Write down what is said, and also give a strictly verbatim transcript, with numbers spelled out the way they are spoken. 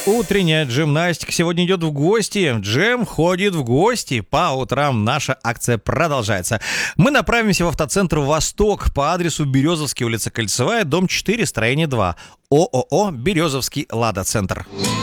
Утренняя джимнастика сегодня идет в гости. Джем ходит в гости. По утрам наша акция продолжается. Мы направимся в автоцентр «Восток» по адресу Березовский, улица Кольцевая, дом четыре, строение два. ООО «Березовский Лада Центр».